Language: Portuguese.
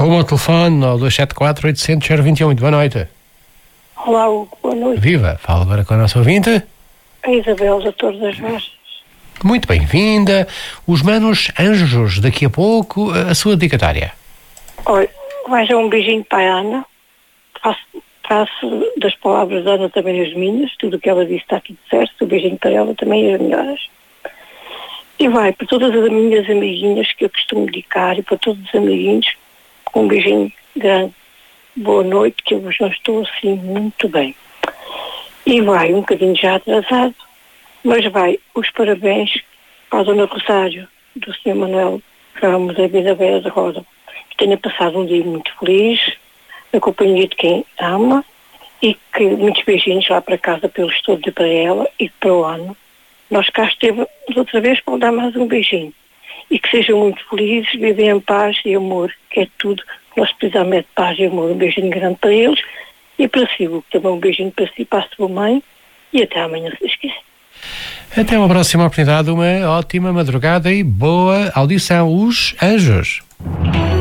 Arruma o telefone no 274-800-021. Muito boa noite. Olá, Hugo, boa noite. Viva, fala agora com a nossa ouvinte. A Isabel da Torre das Vargas. Muito bem-vinda. Os manos anjos, daqui a pouco, a sua dedicatória. Olha, vais a um beijinho para a Ana. Faço das palavras da Ana também as minhas. Tudo o que ela disse está tudo certo. Um beijinho para ela também as melhoras. E vai para todas as minhas amiguinhas que eu costumo dedicar e para todos os amiguinhos, um beijinho grande. Boa noite, que eu não estou assim muito bem. E vai, um bocadinho já atrasado, mas vai os parabéns à Dona Rosário, do Sr. Manuel Ramos, da Vida Beira da Roda. Que tenha passado um dia muito feliz, na companhia de quem ama, e que muitos beijinhos lá para casa pelo estudo para ela e para o ano. Nós cá esteve outra vez para dar mais um beijinho. E que sejam muito felizes, vivem em paz e amor, que é tudo que nós precisamos, é de paz e amor. Um beijinho grande para eles e para si, Hugo, também um beijinho para si, para a sua mãe, e até amanhã, se esquecer. Até uma próxima oportunidade, uma ótima madrugada e boa audição. Os anjos.